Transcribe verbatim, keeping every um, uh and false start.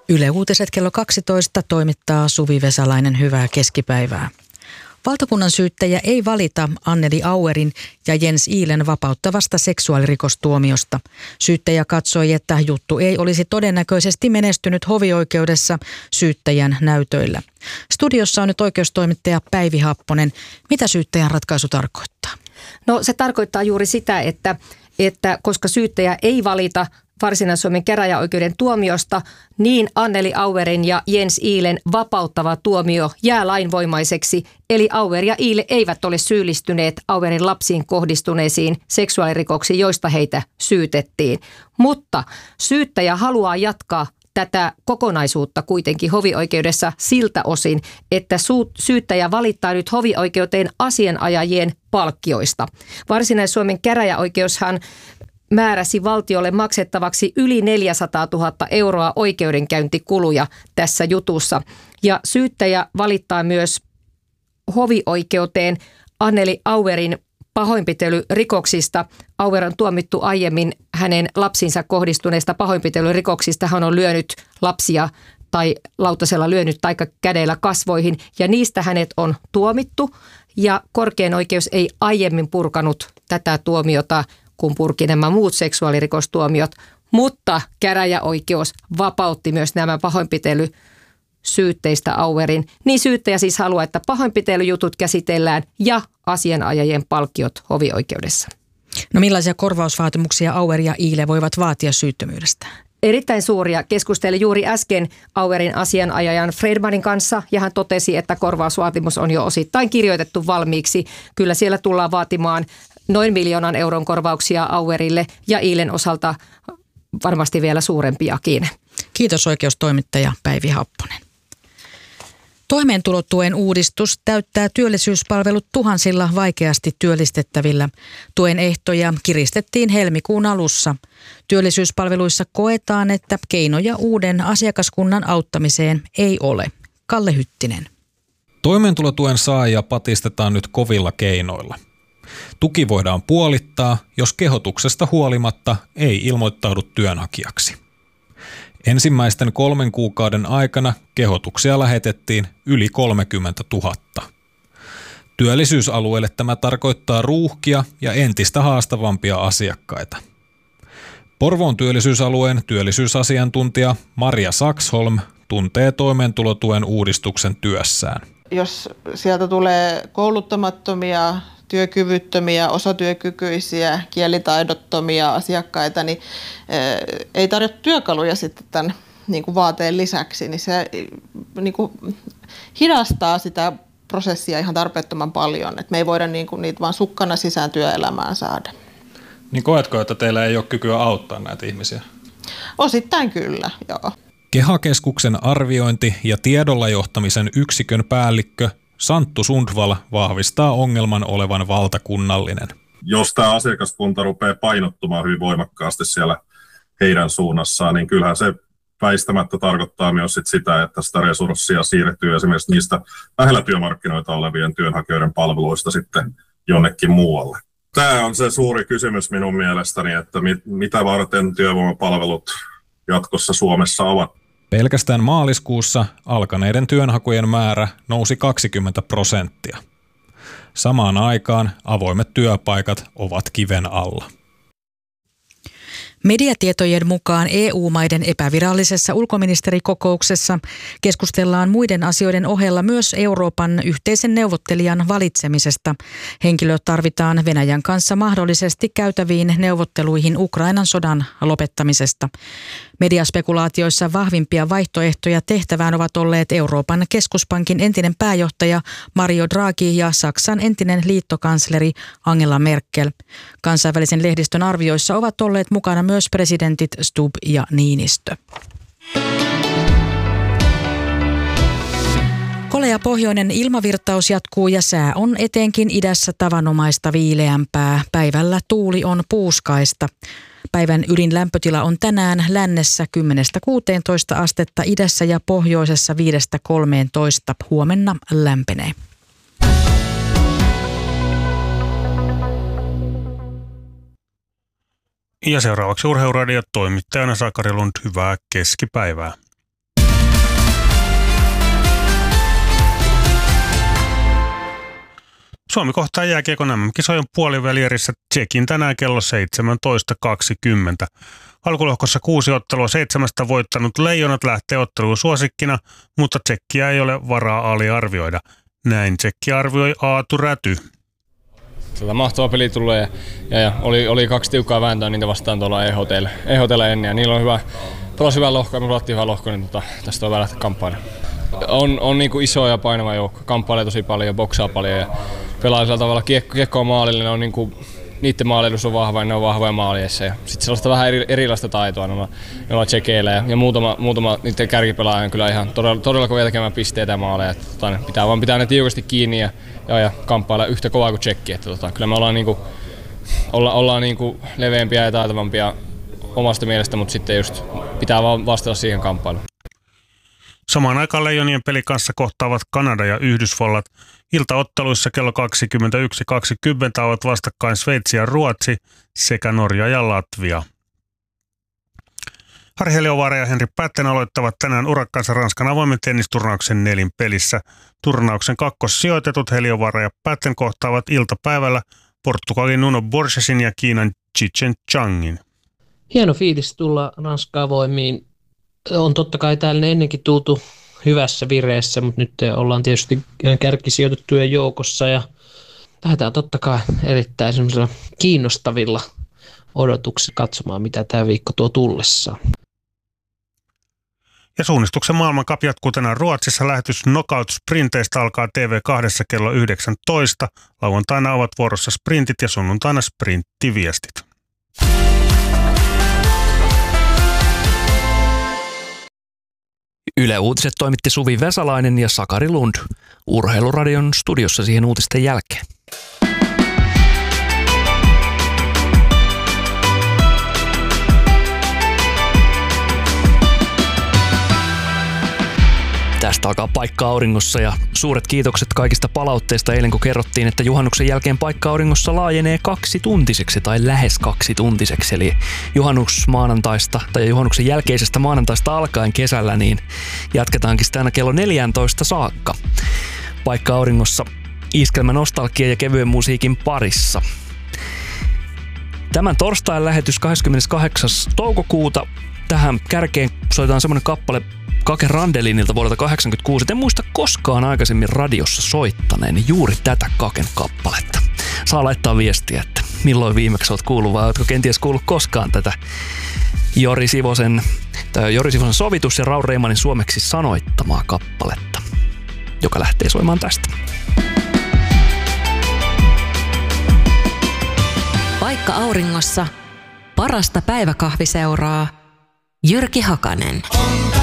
Yle Uutiset kello kaksitoista toimittaa Suvi Vesalainen. Hyvää keskipäivää. Valtakunnan syyttäjä ei valita Anneli Auerin ja Jens Ihlen vapauttavasta seksuaalirikostuomiosta. Syyttäjä katsoi, että juttu ei olisi todennäköisesti menestynyt hovioikeudessa syyttäjän näytöillä. Studiossa on nyt oikeustoimittaja Päivi Happonen. Mitä syyttäjän ratkaisu tarkoittaa? No se tarkoittaa juuri sitä, että, että koska syyttäjä ei valita Varsinais-Suomen käräjäoikeuden tuomiosta, niin Anneli Auerin ja Jens Ihlen vapauttava tuomio jää lainvoimaiseksi. Eli Auer ja Ihle eivät ole syyllistyneet Auerin lapsiin kohdistuneisiin seksuaalirikoksiin, joista heitä syytettiin. Mutta syyttäjä haluaa jatkaa tätä kokonaisuutta kuitenkin hovioikeudessa siltä osin, että syyttäjä valittaa nyt hovioikeuteen asianajajien palkkioista. Varsinais-Suomen käräjäoikeushan määräsi valtiolle maksettavaksi yli neljäsataatuhatta euroa oikeudenkäyntikuluja tässä jutussa. Ja syyttäjä valittaa myös hovioikeuteen Anneli Auerin pahoinpitelyrikoksista. Auer on tuomittu aiemmin hänen lapsinsa kohdistuneista pahoinpitelyrikoksista. Hän on lyönyt lapsia tai lautasella lyönyt tai kädellä kasvoihin ja niistä hänet on tuomittu. Ja korkein oikeus ei aiemmin purkanut tätä tuomiota, kun purki nämä muut seksuaalirikostuomiot, mutta käräjäoikeus vapautti myös nämä pahoinpitelysyytteistä Auerin. Niin syyttäjä siis haluaa, että pahoinpitelyjutut käsitellään ja asianajajien palkkiot hovioikeudessa. No millaisia korvausvaatimuksia Auer ja Ihle voivat vaatia syyttömyydestä? Erittäin suuria. Keskustelin juuri äsken Auerin asianajajan Fredmanin kanssa ja hän totesi, että korvausvaatimus on jo osittain kirjoitettu valmiiksi. Kyllä siellä tullaan vaatimaan noin miljoonan euron korvauksia Auerille ja Ihlen osalta varmasti vielä suurempiakin. Kiitos oikeustoimittaja Päivi Happonen. Toimeentulotuen uudistus täyttää työllisyyspalvelut tuhansilla vaikeasti työllistettävillä. Tuen ehtoja kiristettiin helmikuun alussa. Työllisyyspalveluissa koetaan, että keinoja uuden asiakaskunnan auttamiseen ei ole. Kalle Hyttinen. Toimeentulotuen saajia patistetaan nyt kovilla keinoilla. Tuki voidaan puolittaa, jos kehotuksesta huolimatta ei ilmoittaudu työnhakijaksi. Ensimmäisten kolmen kuukauden aikana kehotuksia lähetettiin yli kolmekymmentätuhatta. Työllisyysalueelle tämä tarkoittaa ruuhkia ja entistä haastavampia asiakkaita. Porvoon työllisyysalueen työllisyysasiantuntija Maria Saxholm tuntee toimeentulotuen uudistuksen työssään. Jos sieltä tulee kouluttamattomia, työkyvyttömiä, osatyökykyisiä, kielitaidottomia asiakkaita, niin ei tarjota työkaluja sitten tämän niin kuin vaateen lisäksi, niin se niin kuin hidastaa sitä prosessia ihan tarpeettoman paljon, että me ei voida niin kuin niitä vaan sukkana sisään työelämään saada. Niin koetko, että teillä ei ole kykyä auttaa näitä ihmisiä? Osittain kyllä, joo. KEHA-keskuksen arviointi- ja tiedolla johtamisen yksikön päällikkö Santtu Sundvall vahvistaa ongelman olevan valtakunnallinen. Jos tämä asiakaskunta rupeaa painottumaan hyvin voimakkaasti siellä heidän suunnassaan, niin kyllähän se väistämättä tarkoittaa myös sit sitä, että sitä resurssia siirtyy esimerkiksi niistä lähellä työmarkkinoita olevien työnhakijoiden palveluista sitten jonnekin muualle. Tämä on se suuri kysymys minun mielestäni, että mit, mitä varten työvoimapalvelut jatkossa Suomessa ovat. Pelkästään maaliskuussa alkaneiden työnhakujen määrä nousi kaksikymmentä prosenttia. Samaan aikaan avoimet työpaikat ovat kiven alla. Mediatietojen mukaan E U-maiden epävirallisessa ulkoministerikokouksessa keskustellaan muiden asioiden ohella myös Euroopan yhteisen neuvottelijan valitsemisesta. Henkilö tarvitaan Venäjän kanssa mahdollisesti käytäviin neuvotteluihin Ukrainan sodan lopettamisesta. Mediaspekulaatioissa vahvimpia vaihtoehtoja tehtävään ovat olleet Euroopan keskuspankin entinen pääjohtaja Mario Draghi ja Saksan entinen liittokansleri Angela Merkel. Kansainvälisen lehdistön arvioissa ovat olleet mukana myös presidentit Stubb ja Niinistö. Kolea pohjoinen ilmavirtaus jatkuu ja sää on etenkin idässä tavanomaista viileämpää. Päivällä tuuli on puuskaista. Päivän ylin lämpötila on tänään lännessä kymmenestä kuuteentoista astetta, idässä ja pohjoisessa viidestä kolmeentoista. Huomenna lämpenee. Ja seuraavaksi Urheiluradio toimittajana Sakari Lund, hyvää keskipäivää. Suomi kohtaa jääkiekon M M-kisojen puolivälierissä Tšekin tänään kello seitsemäntoista kaksikymmentä. Alkulohkossa kuusi ottelua seitsemästä voittanut Leijonat lähtee otteluun suosikkina, mutta Tšekkiä ei ole varaa aliarvioida. Näin Tšekki arvioi Aatu Räty. Tätä mahtava peli tulee ja, ja, ja oli, oli kaksi tiukkaa vääntöä niitä vastaan tuolla E H T:llä, E H T:llä ennen ja niillä on hyvä, pelas hyvä lohko ja me pelattiin hyvä lohko, niin tota, tästä on hyvä lähteä kamppailemaan. On, on niin kuin iso ja painava joukko, kamppailee tosi paljon ja boksaa paljon ja pelaa sillä tavalla kiekko, kiekko on maalille, ne on niin kuin, niiden maaliilus on vahva ja ne on vahvoja maalieissa ja sitten sellaista vähän eri, erilaista taitoa noilla, noilla tsekeillä ja, ja muutama, muutama niiden kärkipelaaja on kyllä ihan todella, todella kovia tekemään pisteitä ja maaleja, että tota, pitää vaan pitää ne tiukasti kiinni ja, ja, ja kamppailla yhtä kovaa kuin tsekki, että tota, kyllä me ollaan, niinku, olla, ollaan niinku leveämpiä ja taitavampia omasta mielestä, mutta sitten just pitää vaan vastata siihen kamppailuun. Samaan aikaan Leijonien peli kanssa kohtaavat Kanada ja Yhdysvallat. Iltaotteluissa kello kaksikymmentäyksi kaksikymmentä ovat vastakkain Sveitsi ja Ruotsi sekä Norja ja Latvia. Harri Heliövaara ja Henri Pätten aloittavat tänään urakkansa Ranskan avoimen tennisturnauksen nelin pelissä. Turnauksen kakkossijoitetut Heliövaara ja Pätten kohtaavat iltapäivällä Portugalin Nuno Borgesin ja Kiinan Chichen Changin. Hieno fiilis tulla Ranskan avoimiin. On totta kai täällä ennenkin tultu hyvässä vireessä, mutta nyt ollaan tietysti kärkisijoitettujen joukossa ja lähdetään totta kai erittäin semmoisilla kiinnostavilla odotuksilla katsomaan, mitä tämä viikko tuo tullessaan. Ja suunnistuksen maailmankap jatkuu tänään Ruotsissa. Lähetys Knockout-sprinteistä alkaa T V kaksi kello yhdeksäntoista. Lauantaina ovat vuorossa sprintit ja sunnuntaina sprinttiviestit. Yle Uutiset toimitti Suvi Vesalainen ja Sakari Lund. Urheiluradion studiossa siihen uutisten jälkeen. Tästä alkaa Paikka auringossa ja suuret kiitokset kaikista palautteista eilen, kun kerrottiin, että juhannuksen jälkeen Paikka auringossa laajenee kaksituntiseksi tai lähes kaksituntiseksi. Eli juhannusmaanantaista tai juhannuksen jälkeisestä maanantaista alkaen kesällä niin jatketaankin sitä aina kello neljätoista saakka. Paikka auringossa iskelmä nostalgia ja kevyen musiikin parissa. Tämän torstain lähetys kahdeskymmeneskahdeksas toukokuuta. Tähän kärkeen soitetaan semmoinen kappale Kake Randelinilta vuodelta kahdeksankymmentäkuusi. En muista koskaan aikaisemmin radiossa soittaneen juuri tätä Kaken kappaletta. Saa laittaa viestiä, että milloin viimeksi olet kuullut vai oletko kenties kuullut koskaan tätä Jori Sivosen, tai Jori Sivosen sovitus ja Raul Reimanin suomeksi sanoittamaa kappaletta, joka lähtee soimaan tästä. Paikka auringossa. Parasta päiväkahviseuraa. Jyrki Hakanen.